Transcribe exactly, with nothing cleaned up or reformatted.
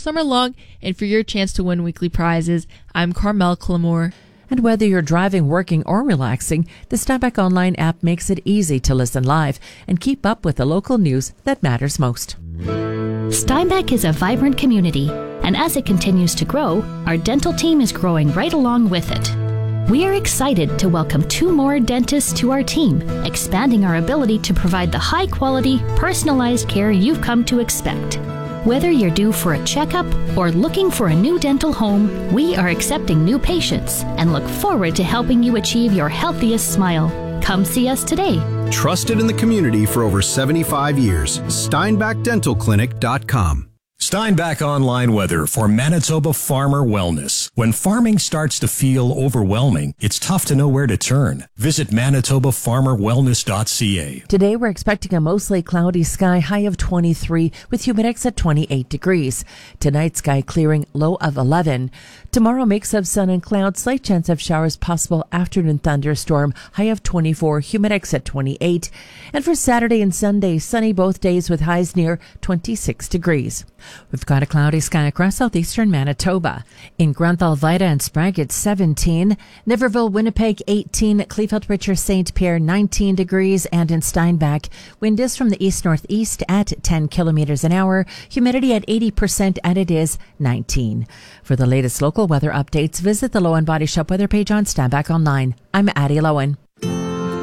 summer long and for your chance to win weekly prizes. I'm Carmel Clamore. And whether you're driving, working, or relaxing, the Steinbach Online app makes it easy to listen live and keep up with the local news that matters most. Steinbach is a vibrant community, and as it continues to grow, our dental team is growing right along with it. We are excited to welcome two more dentists to our team, expanding our ability to provide the high-quality, personalized care you've come to expect. Whether you're due for a checkup or looking for a new dental home, we are accepting new patients and look forward to helping you achieve your healthiest smile. Come see us today. Trusted in the community for over seventy-five years. Steinbach Dental Clinic dot com. Steinbach Online weather for Manitoba Farmer Wellness. When farming starts to feel overwhelming, it's tough to know where to turn. Visit Manitoba Farmer Wellness dot c a. Today we're expecting a mostly cloudy sky, high of twenty-three, with humidex at twenty-eight degrees. Tonight, sky clearing, low of eleven. Tomorrow, mix of sun and clouds, slight chance of showers, possible afternoon thunderstorm, high of twenty-four, humidex at twenty-eight. And for Saturday and Sunday, sunny both days with highs near twenty-six degrees. We've got a cloudy sky across southeastern Manitoba. In Granthal, Vida, and Sprague, it's seventeen. Niverville, Winnipeg, eighteen. Kleefeld, Richard, Saint Pierre, nineteen degrees. And in Steinbach, wind is from the east-northeast at ten kilometers an hour. Humidity at eighty percent, and it is nineteen. For the latest local weather updates, visit the Lowen Body Shop weather page on Steinbach Online. I'm Addie Lowen.